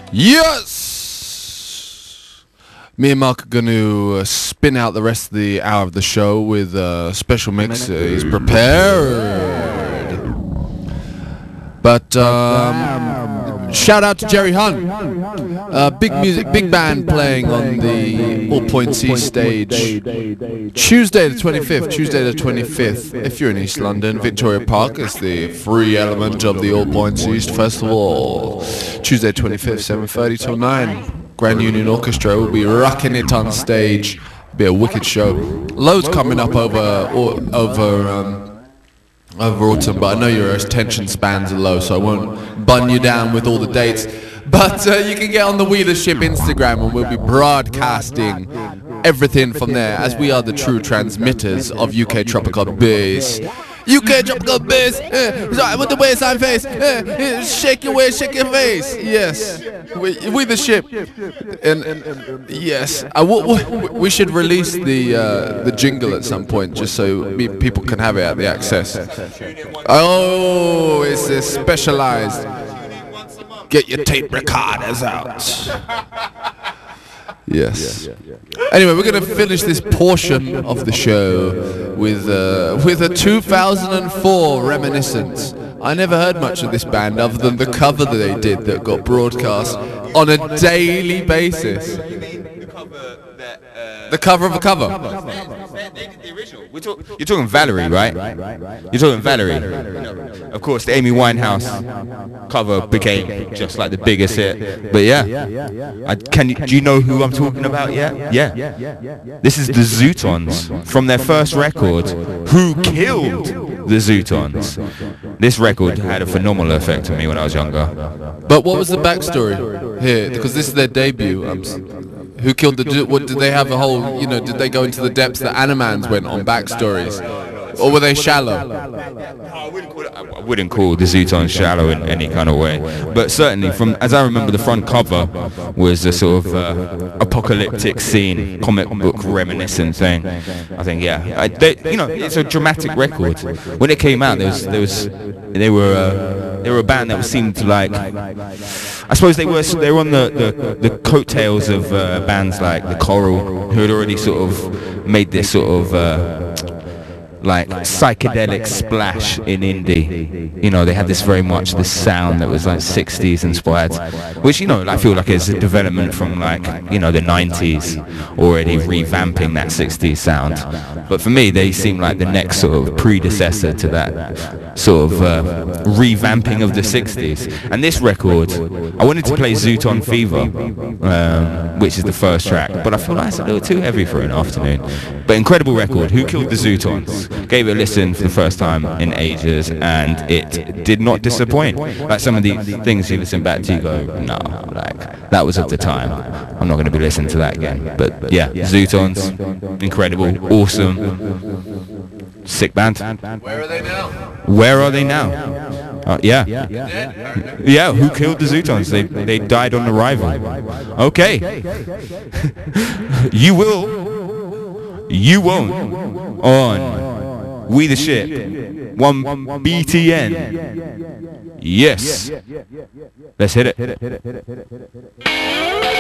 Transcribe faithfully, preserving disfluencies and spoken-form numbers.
Yes! Me and Mark are going to uh, spin out the rest of the hour of the show with a special mix. Uh, he's prepared. But um, shout out to Jerry Hunt. Uh, big music, big band playing on the All Points East stage Tuesday the twenty-fifth. Tuesday the twenty-fifth. If you're in East London, Victoria Park is the free element of the All Points East Festival. Tuesday twenty-fifth, seven thirty till nine. Grand Union Orchestra will be rocking it on stage. Be a wicked show. Loads coming up over or, over um, over autumn, but I know your attention spans are low, so I won't bun you down with all the dates. But uh, you can get on the We The Ship Instagram, and we'll be broadcasting everything from there, as we are the true transmitters of U K Tropical Bass. U K Tropical Bass, uh, with the waistline face, uh, uh, shake your waist, shake your face. Yes, we, we the ship, and, and, and yes, I w w we should release the uh, the jingle at some point, just so me, people can have it at the access. Oh, it's uh, specialized. Get your tape recorders out. Yes. Anyway, we're going to finish this portion of the show with uh, with a two thousand four reminiscence. I never heard much of this band other than the cover that they did that got broadcast on a daily basis. The cover of a cover. They did the original. We're talk you're talking Valerie, right? You're talking Valerie. Of course, the Amy Winehouse cover became just like the biggest hit. But yeah, I, can you, do you know who I'm talking about yet? Yeah. This is the Zootons from their first record, Who Killed the Zootons. This record had a phenomenal effect on me when I was younger. But what was the backstory here? Because this is their debut. Um, Who killed the? What did they have a whole? You know, did they go into the depths that Animans went on backstories, or were they shallow? I wouldn't call it, I wouldn't call the Zootons shallow in any kind of way, but certainly, from as I remember, the front cover was a sort of uh, apocalyptic scene, comic book reminiscent thing. I think, yeah, I, they, you know, it's a dramatic record. When it came out, there was, there was, they were. Uh, They were a band that seemed to like, I suppose they were they were on the, the, the coattails of uh, bands like The Coral, who had already sort of made this sort of uh, like psychedelic splash in indie. You know, they had this very much this sound that was like sixties inspired, which, you know, I feel like is a development from like, you know, the nineties, already revamping that sixties sound. But for me, they seem like the next sort of predecessor to that sort of uh, revamping of the sixties. And this record, I wanted to play Zooton Fever, um, which is the first track, but I feel like it's a little too heavy for an afternoon. But incredible record, Who Killed the Zootons? Gave it a listen for the first time in ages, and it did not disappoint. Like some of the things you listen back to, you go, no, like, that was of the time. I'm not going to be listening to that again. But yeah, Zootons, incredible, awesome. Sick band. Where are they now? Where are they now? Uh, yeah. Yeah, Who Killed the Zootons? They, they died on arrival. Okay. You will. You won't. On We The Ship. one B T N. Yes. Let's hit it.